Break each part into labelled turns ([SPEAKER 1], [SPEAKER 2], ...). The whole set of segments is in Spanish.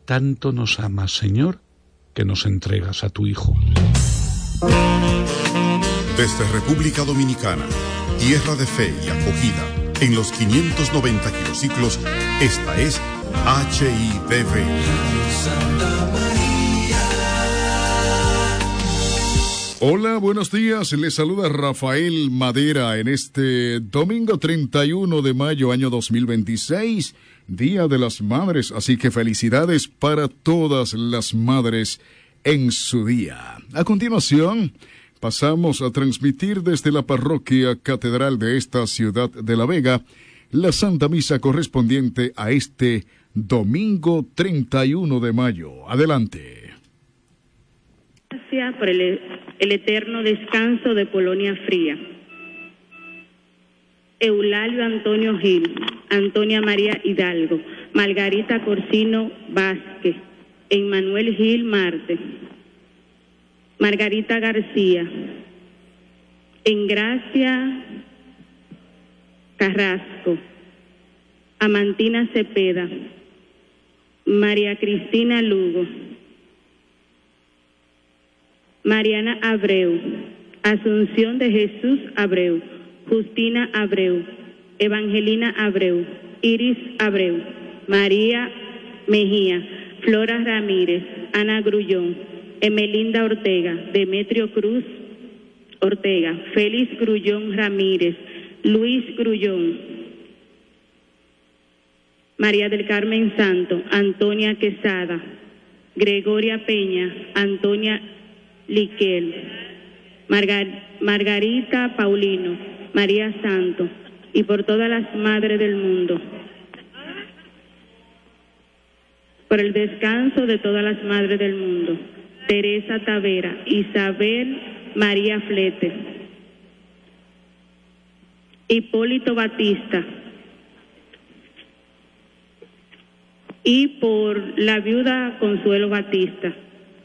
[SPEAKER 1] tanto nos amas, Señor, que nos entregas a tu Hijo.
[SPEAKER 2] Desde República Dominicana, tierra de fe y acogida, en los 590 kilociclos, esta es HIDV.
[SPEAKER 3] Hola, buenos días. Les saluda Rafael Madera en este domingo 31 de mayo, año 2026, Día de las Madres. Así que felicidades para todas las madres en su día. A continuación, pasamos a transmitir desde la parroquia catedral de esta ciudad de La Vega la Santa Misa correspondiente a este domingo 31 de mayo. Adelante.
[SPEAKER 4] Gracias por el eterno descanso de Polonia Fría. Eulalio Antonio Gil, Antonia María Hidalgo, Margarita Corsino Vázquez, Emmanuel Gil Marte, Margarita García, Engracia Carrasco, Amantina Cepeda, María Cristina Lugo, Mariana Abreu, Asunción de Jesús Abreu, Justina Abreu, Evangelina Abreu, Iris Abreu, María Mejía, Flora Ramírez, Ana Grullón, Emelinda Ortega, Demetrio Cruz Ortega, Félix Grullón Ramírez, Luis Grullón, María del Carmen Santo, Antonia Quesada, Gregoria Peña, Antonia Liquel, Margarita Paulino, María Santo, y por todas las madres del mundo, por el descanso de todas las madres del mundo, Teresa Tavera, Isabel María Flete, Hipólito Batista, y por la viuda Consuelo Batista,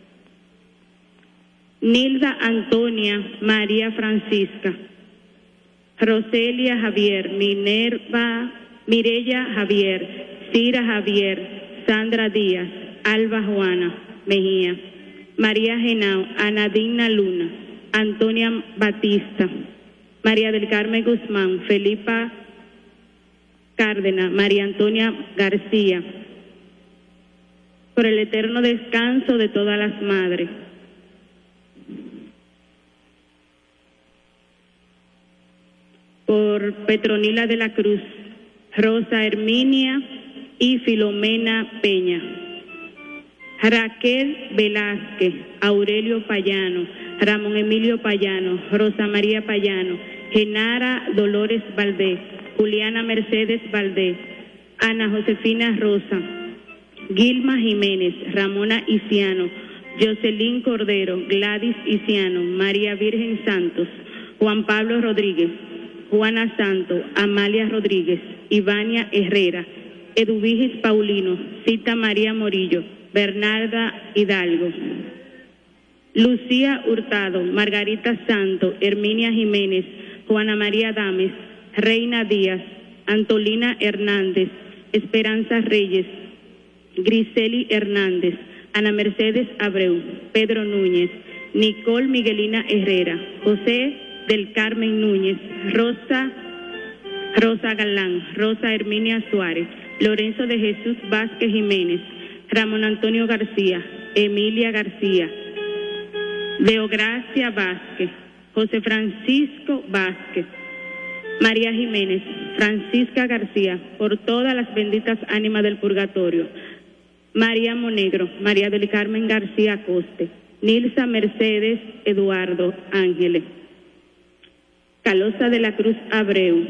[SPEAKER 4] Nilda Antonia María Francisca, Roselia Javier, Mireya Javier, Cira Javier, Sandra Díaz, Alba Juana Mejía, María Genao, Anadina Luna, Antonia Batista, María del Carmen Guzmán, Felipa Cárdenas, María Antonia García, por el eterno descanso de todas las madres. Por Petronila de la Cruz, Rosa Herminia y Filomena Peña, Raquel Velázquez, Aurelio Payano, Ramón Emilio Payano, Rosa María Payano, Genara Dolores Valdés, Juliana Mercedes Valdés, Ana Josefina Rosa, Gilma Jiménez, Ramona Isiano, Jocelyn Cordero, Gladys Isiano, María Virgen Santos, Juan Pablo Rodríguez, Juana Santo, Amalia Rodríguez, Ivania Herrera, Eduvigis Paulino, Cita María Morillo, Bernarda Hidalgo, Lucía Hurtado, Margarita Santo, Herminia Jiménez, Juana María Dames, Reina Díaz, Antolina Hernández, Esperanza Reyes, Griseli Hernández, Ana Mercedes Abreu, Pedro Núñez, Nicole Miguelina Herrera, José del Carmen Núñez, Rosa Galán, Rosa Herminia Suárez, Lorenzo de Jesús Vázquez Jiménez, Ramón Antonio García, Emilia García, Deogracia Vázquez, José Francisco Vázquez, María Jiménez, Francisca García, por todas las benditas ánimas del purgatorio, María Monegro, María del Carmen García Coste, Nilsa Mercedes Eduardo Ángeles, Calosa de la Cruz Abreu,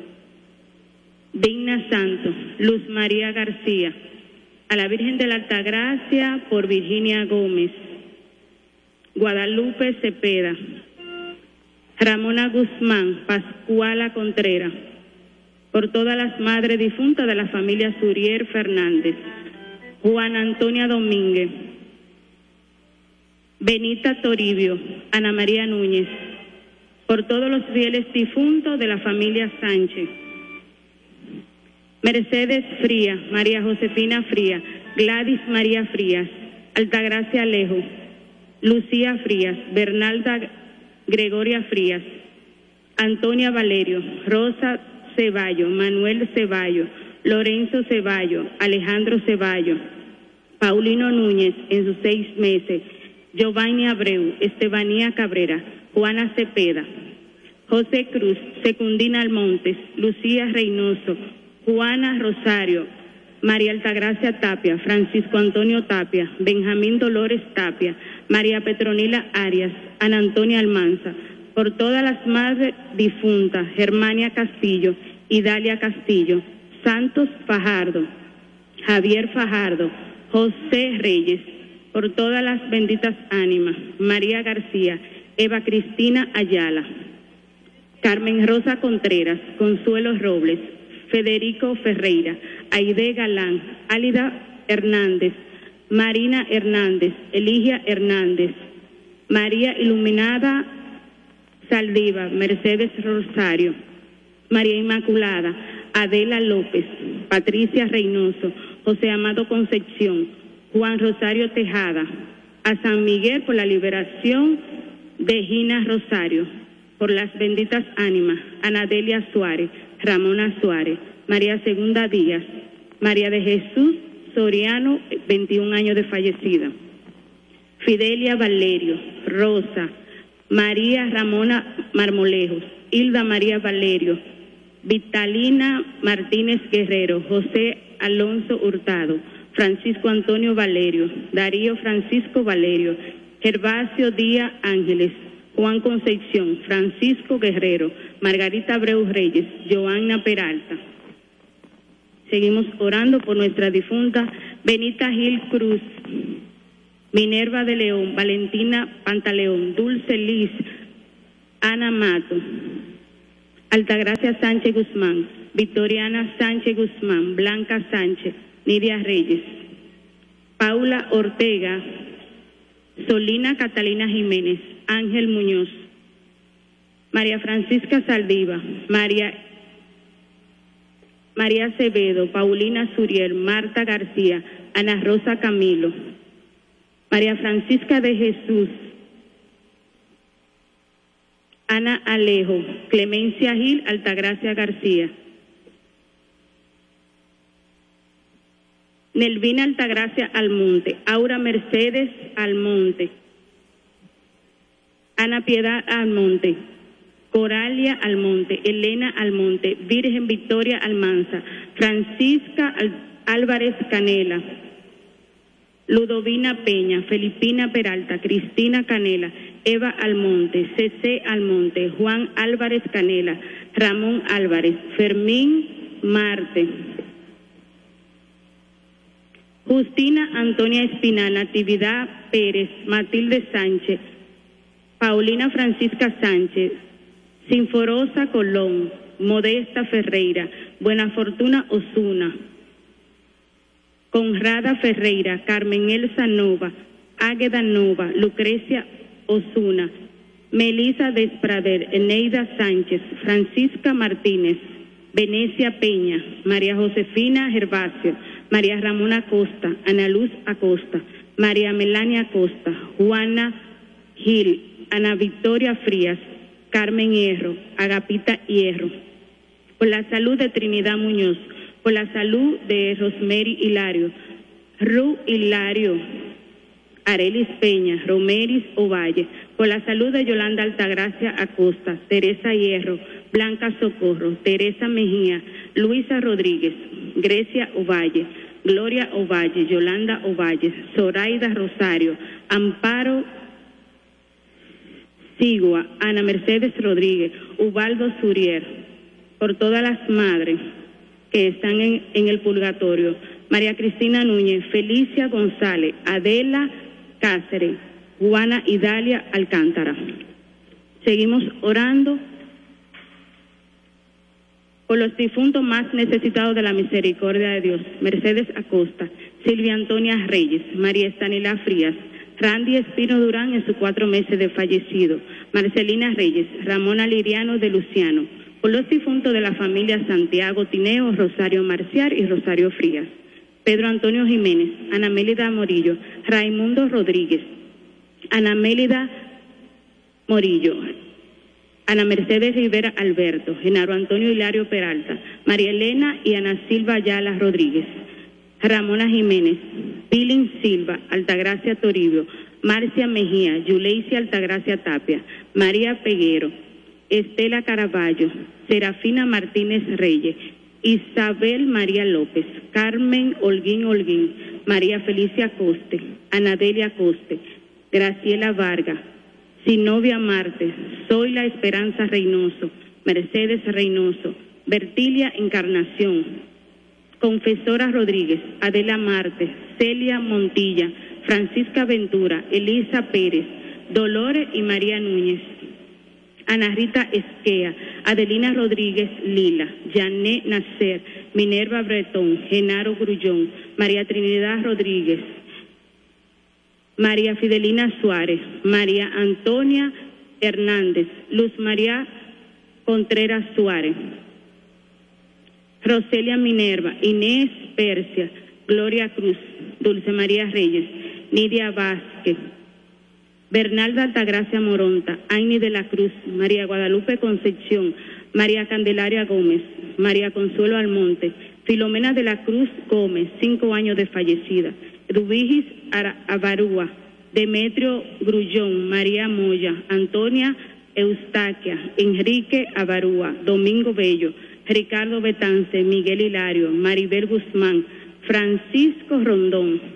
[SPEAKER 4] Digna Santos, Luz María García, a la Virgen de la Altagracia por Virginia Gómez, Guadalupe Cepeda, Ramona Guzmán, Pascuala Contreras, por todas las madres difuntas de la familia Surier Fernández, Juana Antonia Domínguez, Benita Toribio, Ana María Núñez, por todos los fieles difuntos de la familia Sánchez, Mercedes Frías, María Josefina Frías, Gladys María Frías, Altagracia Alejo, Lucía Frías, Bernalda Gregoria Frías, Antonia Valerio, Rosa Ceballo, Manuel Ceballo, Lorenzo Ceballo, Alejandro Ceballo, Paulino Núñez en sus 6 meses, Giovanni Abreu, Estebanía Cabrera, Juana Cepeda, José Cruz, Secundina Almontes, Lucía Reynoso, Juana Rosario, María Altagracia Tapia, Francisco Antonio Tapia, Benjamín Dolores Tapia, María Petronila Arias, Ana Antonia Almanza, por todas las madres difuntas, Germania Castillo, Idalia Castillo, Santos Fajardo, Javier Fajardo, José Reyes, por todas las benditas ánimas, María García, Eva Cristina Ayala, Carmen Rosa Contreras, Consuelo Robles, Federico Ferreira, Aide Galán, Álida Hernández, Marina Hernández, Eligia Hernández, María Iluminada Saldívar, Mercedes Rosario, María Inmaculada, Adela López, Patricia Reynoso, José Amado Concepción, Juan Rosario Tejada, a San Miguel por la liberación de Gina Rosario, por las benditas ánimas, Anadelia Suárez, Ramona Suárez, María Segunda Díaz, María de Jesús Soriano, 21 años de fallecida, Fidelia Valerio, Rosa, María Ramona Marmolejos, Hilda María Valerio, Vitalina Martínez Guerrero, José Alonso Hurtado, Francisco Antonio Valerio, Darío Francisco Valerio, Gervasio Díaz Ángeles, Juan Concepción, Francisco Guerrero, Margarita Abreu Reyes, Joanna Peralta. Seguimos orando por nuestra difunta Benita Gil Cruz, Minerva de León, Valentina Pantaleón, Dulce Liz, Ana Mato, Altagracia Sánchez Guzmán, Victoriana Sánchez Guzmán, Blanca Sánchez, Nidia Reyes, Paula Ortega, Solina Catalina Jiménez, Ángel Muñoz, María Francisca Saldívar, María Acevedo, Paulina Suriel, Marta García, Ana Rosa Camilo, María Francisca de Jesús, Ana Alejo, Clemencia Gil, Altagracia García, Nelvina Altagracia Almonte, Aura Mercedes Almonte, Ana Piedad Almonte, Coralia Almonte, Elena Almonte, Virgen Victoria Almanza, Francisca Álvarez Canela, Ludovina Peña, Felipina Peralta, Cristina Canela, Eva Almonte, CC Almonte, Juan Álvarez Canela, Ramón Álvarez, Fermín Marte, Justina Antonia Espinal, Natividad Pérez, Matilde Sánchez, Paulina Francisca Sánchez, Sinforosa Colón, Modesta Ferreira, Buena Fortuna Osuna, Conrada Ferreira, Carmen Elsa Nova, Águeda Nova, Lucrecia Osuna, Melisa Desprader, Eneida Sánchez, Francisca Martínez, Venecia Peña, María Josefina Gervasio, María Ramona Acosta, Ana Luz Acosta, María Melania Acosta, Juana Gil, Ana Victoria Frías, Carmen Hierro, Agapita Hierro, por la salud de Trinidad Muñoz, por la salud de Rosemary Hilario, Ru Hilario, Arelis Peña, Romeris Ovalle, por la salud de Yolanda Altagracia Acosta, Teresa Hierro, Blanca Socorro, Teresa Mejía, Luisa Rodríguez, Grecia Ovalle, Gloria Ovalle, Yolanda Ovalle, Zoraida Rosario, Amparo Sigua, Ana Mercedes Rodríguez, Ubaldo Surier, por todas las madres que están en el purgatorio, María Cristina Núñez, Felicia González, Adela Cáceres, Juana Idalia Alcántara. Seguimos orando por los difuntos más necesitados de la misericordia de Dios: Mercedes Acosta, Silvia Antonia Reyes, María Estanila Frías, Randy Espino Durán en sus 4 meses de fallecido, Marcelina Reyes, Ramona Liriano de Luciano, Por los difuntos de la familia Santiago Tineo, Rosario Marcial y Rosario Frías. Pedro Antonio Jiménez, Ana Mélida Morillo, Raimundo Rodríguez, Ana Mélida Morillo, Ana Mercedes Rivera Alberto, Genaro Antonio Hilario Peralta, María Elena y Ana Silva Ayala Rodríguez, Ramona Jiménez, Pilín Silva, Altagracia Toribio, Marcia Mejía, Yuleisi Altagracia Tapia, María Peguero, Estela Caraballo, Serafina Martínez Reyes, Isabel María López, Carmen Holguín, María Felicia Coste, Anadelia Coste, Graciela Vargas, Sinovia Marte, Zoila Esperanza Reynoso, Mercedes Reynoso, Bertilia Encarnación, Confesora Rodríguez, Adela Marte, Celia Montilla, Francisca Ventura, Elisa Pérez, Dolores y María Núñez, Ana Rita Esquea, Adelina Rodríguez Lila, Janet Nacer, Minerva Bretón, Genaro Grullón, María Trinidad Rodríguez, María Fidelina Suárez, María Antonia Hernández, Luz María Contreras Suárez, Roselia Minerva, Inés Persia, Gloria Cruz, Dulce María Reyes, Nidia Vázquez, Bernalda Altagracia Moronta, Aini de la Cruz, María Guadalupe Concepción, María Candelaria Gómez, María Consuelo Almonte, Filomena de la Cruz Gómez, 5 años de fallecida, Eduvigis Abarúa, Demetrio Grullón, María Moya, Antonia Eustaquia, Enrique Abarúa, Domingo Bello, Ricardo Betance, Miguel Hilario, Maribel Guzmán, Francisco Rondón,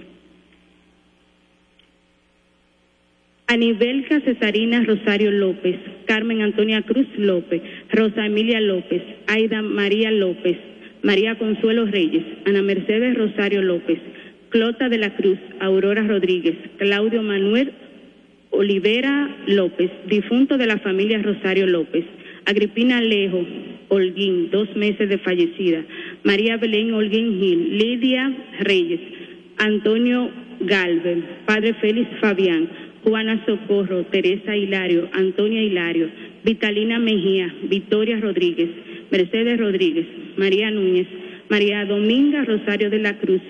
[SPEAKER 4] Anibelca Cesarina Rosario López, Carmen Antonia Cruz López, Rosa Emilia López, Aida María López, María Consuelo Reyes, Ana Mercedes Rosario López, Clota de la Cruz, Aurora Rodríguez, Claudio Manuel Olivera López, difunto de la familia Rosario López, Agripina Alejo Holguín, 2 meses de fallecida, María Belén Holguín Gil, Lidia Reyes, Antonio Galvez, Padre Félix Fabián, Juana Socorro, Teresa Hilario, Antonia Hilario, Vitalina Mejía, Victoria Rodríguez, Mercedes Rodríguez, María Núñez, María Dominga Rosario de la Cruz,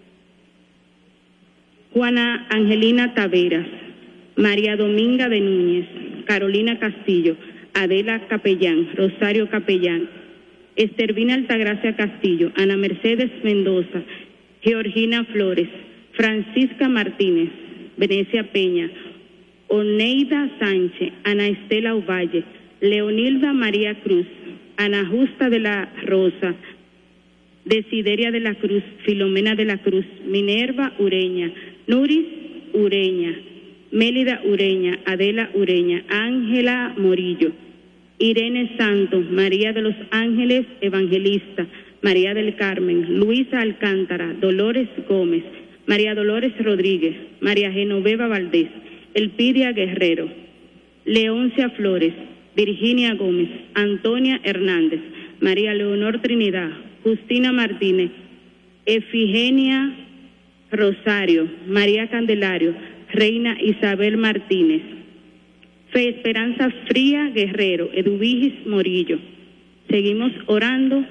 [SPEAKER 4] Juana Angelina Taveras, María Dominga de Núñez, Carolina Castillo, Adela Capellán, Rosario Capellán, Estervina Altagracia Castillo, Ana Mercedes Mendoza, Georgina Flores, Francisca Martínez, Venecia Peña, Oneida Sánchez, Ana Estela Ovalle, Leonilda María Cruz, Ana Justa de la Rosa, Desideria de la Cruz, Filomena de la Cruz, Minerva Ureña, Nuris Ureña, Mélida Ureña, Adela Ureña, Ángela Morillo, Irene Santos, María de los Ángeles Evangelista, María del Carmen, Luisa Alcántara, Dolores Gómez, María Dolores Rodríguez, María Genoveva Valdés, Elpidia Guerrero, Leoncia Flores, Virginia Gómez, Antonia Hernández, María Leonor Trinidad, Justina Martínez, Efigenia Rosario, María Candelario, Reina Isabel Martínez, Fe Esperanza Fría Guerrero, Eduvigis Morillo. Seguimos orando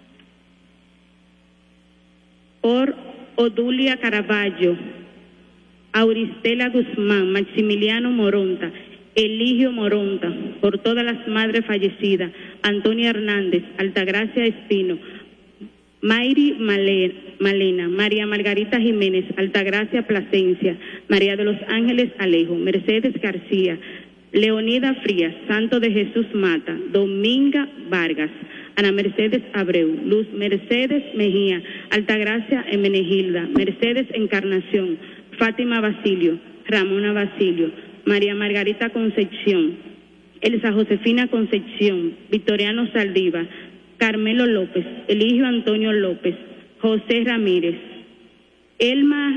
[SPEAKER 4] por Odulia Caraballo, Auristela Guzmán, Maximiliano Moronta, Eligio Moronta, por todas las madres fallecidas, Antonia Hernández, Altagracia Espino, Mayri Malena, María Margarita Jiménez, Altagracia Plasencia, María de los Ángeles Alejo, Mercedes García, Leonida Frías, Santo de Jesús Mata, Dominga Vargas, Ana Mercedes Abreu, Luz Mercedes Mejía, Altagracia Emenegilda, Mercedes Encarnación, Fátima Basilio, Ramona Basilio, María Margarita Concepción, Elsa Josefina Concepción, Victoriano Saldívar, Carmelo López, Eligio Antonio López, José Ramírez, Elma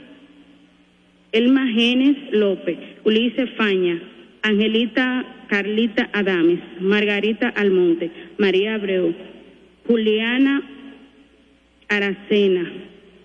[SPEAKER 4] Genes López, Ulises Faña, Angelita Carlita Adames, Margarita Almonte, María Abreu, Juliana Aracena,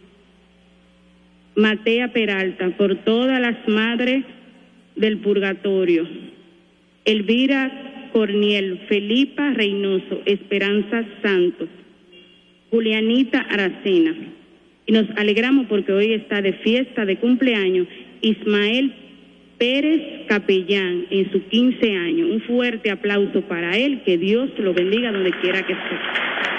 [SPEAKER 4] Matea Peralta, por todas las madres del purgatorio, Elvira Corniel, Felipa Reynoso, Esperanza Santos, Julianita Aracena. Y nos alegramos porque hoy está de fiesta de cumpleaños Ismael Pérez Capellán en sus 15 años. Un fuerte aplauso para él, que Dios lo bendiga donde quiera que esté.